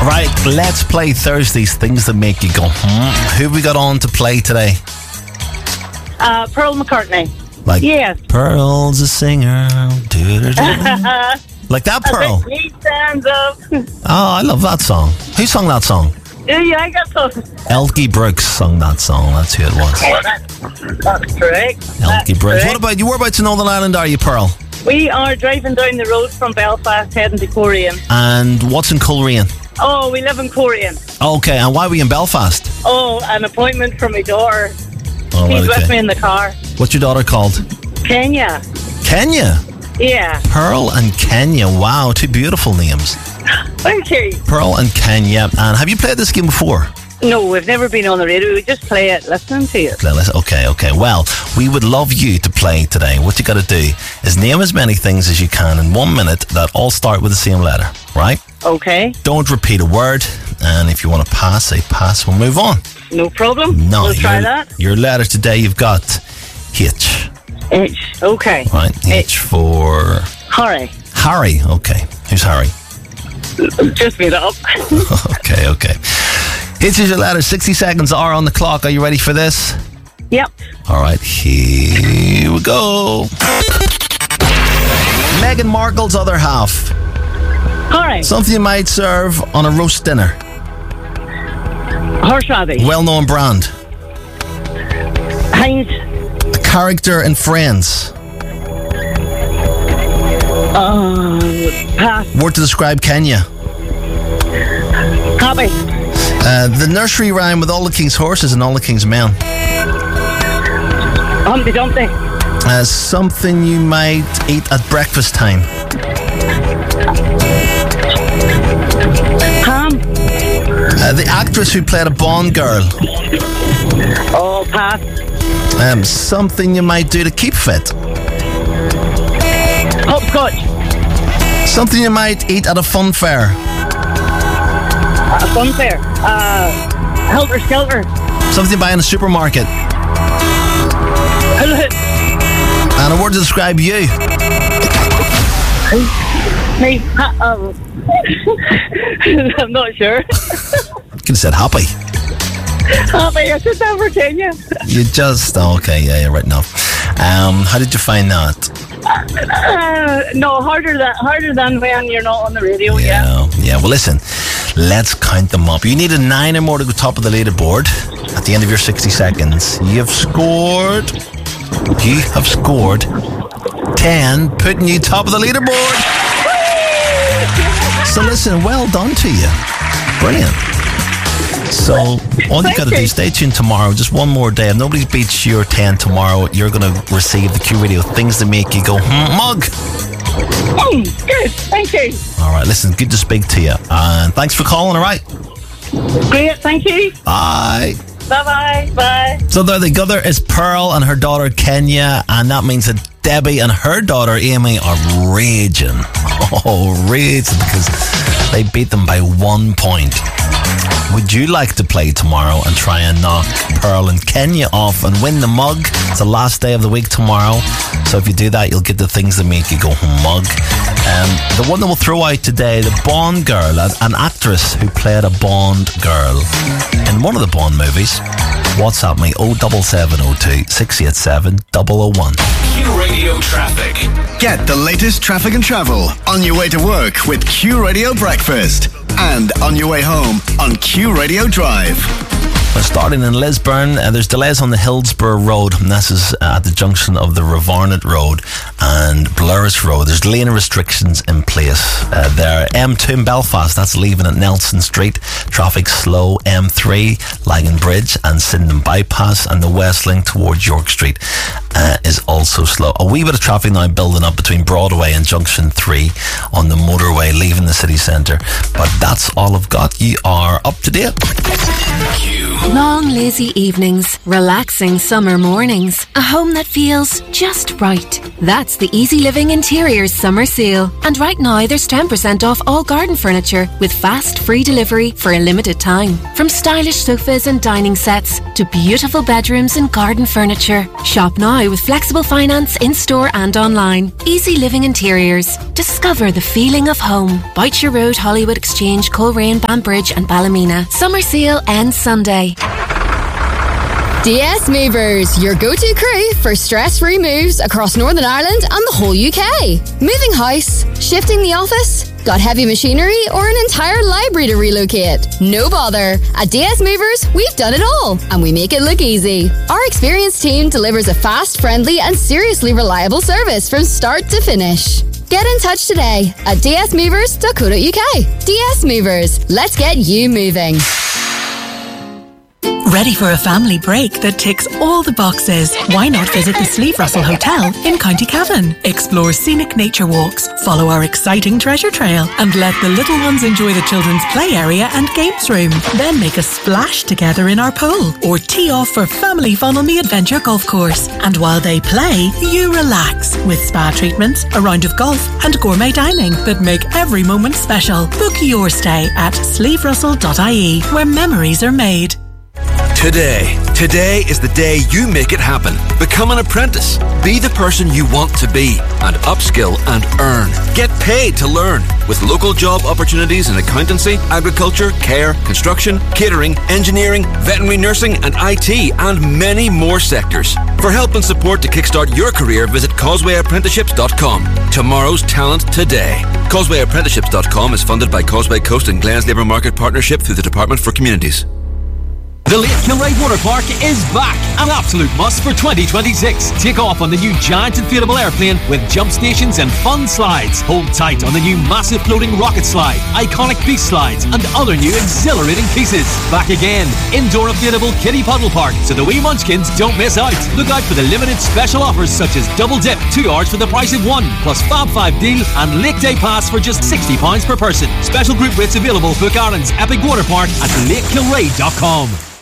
Right, let's play Thursdays, things that make you go, Who have we got on to play today? Pearl McCartney. Like, yes. Pearl's a singer. Like that Pearl. He stands up. Oh, I love that song. Who sung that song? Yeah, I got so. Elkie Brooks sung that song. That's who it was. That's correct. Elkie Brooks. What about you? Whereabouts in Northern Ireland are you, Pearl? We are driving down the road from Belfast heading to Coleraine. And what's in Coleraine? Oh, we live in Coleraine. Okay, and why were you in Belfast? Oh, an appointment for my daughter. Oh, She's right, with me in the car. What's your daughter called? Kenya. Kenya? Yeah. Pearl and Kenya. Wow, two beautiful names. Thank you. Pearl and Kenya. And have you played this game before? No, we've never been on the radio. We just play it listening to it. Okay. Well, we would love you to play today. What you got to do is name as many things as you can in 1 minute that all start with the same letter, right? Okay. Don't repeat a word. And if you want to pass, say pass. We'll move on. No problem. No, we'll try that. Your letter today, you've got H. H. Okay. Right. H for... Harry. Harry. Okay. Who's Harry? Just made it up. Okay. H is your letter. 60 seconds are on the clock. Are you ready for this? Yep. All right, here we go. Meghan Markle's other half. All right. Something you might serve on a roast dinner. Horseradish. Well-known brand. Heinz. A character in Friends. Pass. Word to describe Kenya. Copy. The nursery rhyme with all the king's horses and all the king's men. Humpty Dumpty. Something you might eat at breakfast time. Ham. The actress who played a Bond girl. Oh, pass. Something you might do to keep fit. Hopscotch. Something you might eat at a fun fair. A fun fair. Helter Skelter. Something you buy in a supermarket. And a word to describe you. Me. I'm not sure. You could have said happy. Happy. I said that for Kenya. You just... Okay, yeah, right enough. How did you find that? No, harder than when you're not on the radio. Yeah. Well, listen, let's count them up. You need a 9 or more to go top of the leaderboard at the end of your 60 seconds. You have scored 10, putting you top of the leaderboard. So listen, well done to you. Brilliant. So all you got to do, stay tuned tomorrow. Just one more day. If nobody beats your 10 tomorrow, you're going to receive the Q Radio Things That Make You Go mug. Good. Thank you. All right, listen, good to speak to you. And thanks for calling, all right? Great. Thank you. Bye. Bye-bye. Bye. So there they go. There is Pearl and her daughter Kenya, and that means that Debbie and her daughter Amy are raging. Oh, raging because they beat them by 1 point. Would you like to play tomorrow and try and knock Pearl and Kenya off and win the mug? It's the last day of the week tomorrow. So if you do that, you'll get the Things That Make You Go mug. The one that we'll throw out today, the Bond girl, an actress who played a Bond girl in one of the Bond movies. WhatsApp me 07702 687 001. Q Radio Traffic. Get the latest traffic and travel on your way to work with Q Radio Breakfast and on your way home on Q Radio Drive. We're starting in Lisburn. There's delays on the Hillsborough Road, and this is at the junction of the Ravarnet Road and Blurris Road. There's lane restrictions in place there. M2 in Belfast, that's leaving at Nelson Street. Traffic slow. M3, Lagan Bridge and Sydenham Bypass, and the West Link towards York Street is also slow. A wee bit of traffic now building up between Broadway and Junction 3 on the motorway leaving the city centre. But that's all I've got. You are up to date. Long, lazy evenings, relaxing summer mornings, a home that feels just right. That's the Easy Living Interiors summer sale. And right now there's 10% off all garden furniture with fast free delivery for a limited time. From stylish sofas and dining sets to beautiful bedrooms and garden furniture. Shop now now with flexible finance in-store and online. Easy Living Interiors. Discover the feeling of home. Boucher Road, Hollywood Exchange, Coleraine, Banbridge and Ballymena. Summer sale ends Sunday. DS Movers, your go-to crew for stress-free moves across Northern Ireland and the whole UK. Moving house, shifting the office, got heavy machinery or an entire library to relocate? No bother. At DS Movers, we've done it all and we make it look easy. Our experienced team delivers a fast, friendly and seriously reliable service from start to finish. Get in touch today at dsmovers.co.uk. DS Movers, let's get you moving. Ready for a family break that ticks all the boxes? Why not visit the Sleeve Russell Hotel in County Cavan? Explore scenic nature walks, follow our exciting treasure trail, and let the little ones enjoy the children's play area and games room. Then make a splash together in our pool, or tee off for family fun on the Adventure Golf Course. And while they play, you relax with spa treatments, a round of golf, and gourmet dining that make every moment special. Book your stay at sleeverussell.ie, where memories are made. Today is the day you make it happen. Become an apprentice. Be the person you want to be and upskill and earn. Get paid to learn with local job opportunities in accountancy, agriculture, care, construction, catering, engineering, veterinary nursing and IT and many more sectors. For help and support to kickstart your career, visit causewayapprenticeships.com. Tomorrow's talent today. Causewayapprenticeships.com is funded by Causeway Coast and Glens Labour Market Partnership through the Department for Communities. The Lake Kilray Water Park is back, an absolute must for 2026. Take off on the new giant inflatable airplane with jump stations and fun slides. Hold tight on the new massive floating rocket slide, iconic beast slides, and other new exhilarating pieces. Back again, indoor inflatable kiddie puddle park, so the wee munchkins don't miss out. Look out for the limited special offers such as double dip, 2 hours for the price of 1, plus Fab 5 deal and Lake Day Pass for just £60 per person. Special group rates available. Book Ireland's epic water park at lakekilray.com.